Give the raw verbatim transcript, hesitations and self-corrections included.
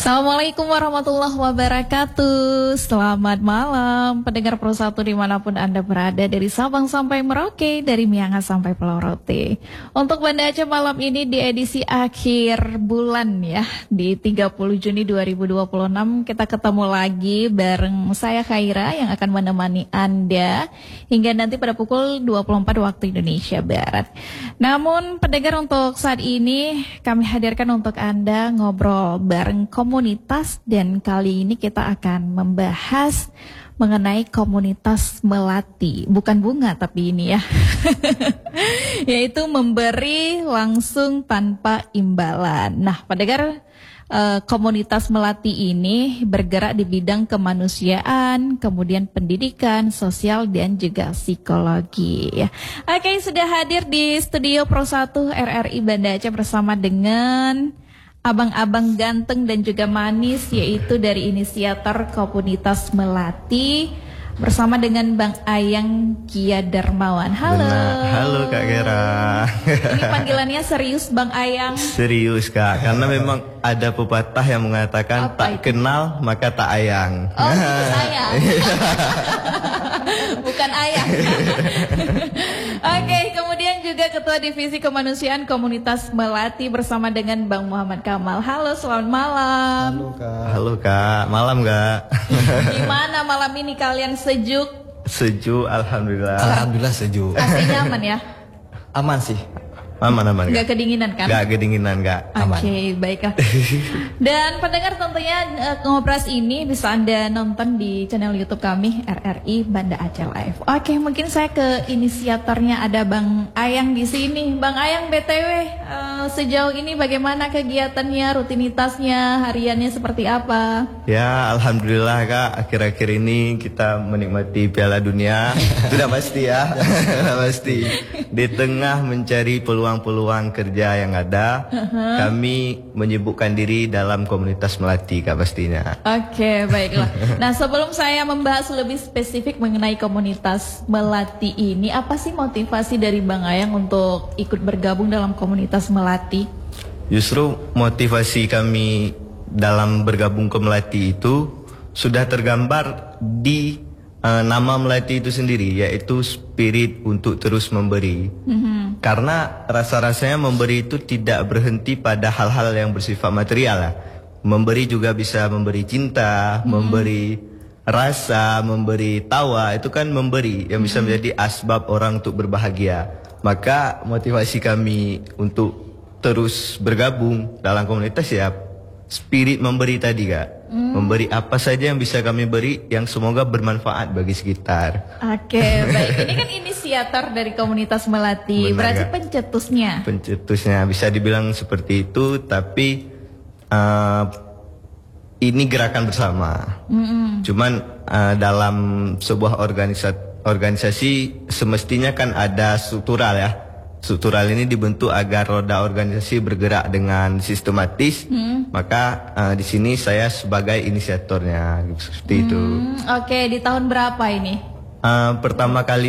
Assalamualaikum warahmatullahi wabarakatuh. Selamat malam pendengar Pro satu dimanapun Anda berada, dari Sabang sampai Merauke, dari Miangas sampai Pulau Rote. Untuk Banda Aceh malam ini di edisi akhir bulan ya, di tiga puluh Juni dua ribu dua puluh enam kita ketemu lagi bareng saya Khaira yang akan menemani Anda hingga nanti pada pukul dua puluh empat waktu Indonesia Barat. Namun pendengar, untuk saat ini kami hadirkan untuk Anda ngobrol bareng komunitas, dan kali ini kita akan membahas mengenai komunitas melati, bukan bunga tapi ini ya, yaitu memberi langsung tanpa imbalan. Nah, pendengar, eh, komunitas melati ini bergerak di bidang kemanusiaan, kemudian pendidikan, sosial, dan juga psikologi. Ya. Oke, sudah hadir di studio Pro satu R R I Banda Aceh bersama dengan abang-abang ganteng dan juga manis, yaitu dari inisiator komunitas melati, bersama dengan Bang Ayang Kia Darmawan. Halo. Benar. Halo Kak Gera. Ini panggilannya serius Bang Ayang? Serius Kak, karena memang ada pepatah yang mengatakan apa tak itu? kenal maka tak ayang. Oh, itu sayang. Bukan ayang. Oke, kemudian juga Ketua Divisi Kemanusiaan Komunitas Melati bersama dengan Bang Muhammad Kamal. Halo, selamat malam. Halo Kak. Halo Kak, malam Kak. Gimana malam ini, kalian sejuk? Sejuk, alhamdulillah. Alhamdulillah sejuk. A C-nya aman ya? Aman sih. Aman aman Gak Kak. kedinginan kan? Gak kedinginan Kak. Oke, aman. baiklah. Dan pendengar, tentunya uh, ngobras ini bisa Anda nonton di channel YouTube kami R R I Banda Aceh Live. Oke, mungkin saya ke inisiatornya, ada Bang Ayang di sini. Bang Ayang, B T W uh, sejauh ini bagaimana kegiatannya, rutinitasnya, hariannya seperti apa? Ya, alhamdulillah Kak, akhir-akhir ini kita menikmati Piala Dunia. Sudah pasti ya. Sudah pasti. Di tengah mencari peluang-peluang kerja yang ada, uh-huh. kami menyibukkan diri dalam komunitas melati Kak pastinya. Oke, baiklah. Nah, sebelum saya membahas lebih spesifik mengenai komunitas melati ini, apa sih motivasi dari Bang Ayang untuk ikut bergabung dalam komunitas melati? Justru motivasi kami dalam bergabung ke melati itu sudah tergambar di uh, nama melati itu sendiri, yaitu spirit untuk terus memberi. Mm-hmm. Karena rasa-rasanya memberi itu tidak berhenti pada hal-hal yang bersifat material lah. Memberi juga bisa memberi cinta, hmm. memberi rasa, memberi tawa. Itu kan memberi yang bisa hmm. menjadi asbab orang untuk berbahagia. Maka motivasi kami untuk terus bergabung dalam komunitas ya spirit memberi tadi Kak. Hmm. Memberi apa saja yang bisa kami beri yang semoga bermanfaat bagi sekitar. Oke, baik. Ini kan inisiator dari komunitas melati. Benar, berarti Kak, pencetusnya. Pencetusnya bisa dibilang seperti itu, tapi uh, ini gerakan bersama. Mm-hmm. Cuman uh, dalam sebuah organisasi, organisasi semestinya kan ada struktural ya. Struktural ini dibentuk agar roda organisasi bergerak dengan sistematis. Hmm. Maka uh, di sini saya sebagai inisiatornya seperti hmm, itu. Oke, di tahun berapa ini? Uh, pertama kali